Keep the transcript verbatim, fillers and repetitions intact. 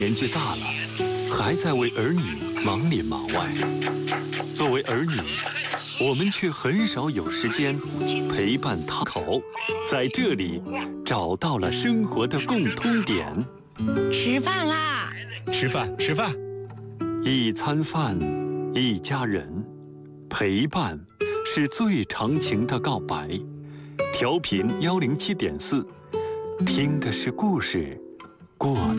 年纪大了，还在为儿女忙里忙外。作为儿女，我们却很少有时间陪伴他口，在这里找到了生活的共通点。 吃饭啦！ 吃饭，吃饭。 一餐饭，一家人，陪伴是最长情的告白。调频幺零七点四，听的是故事，过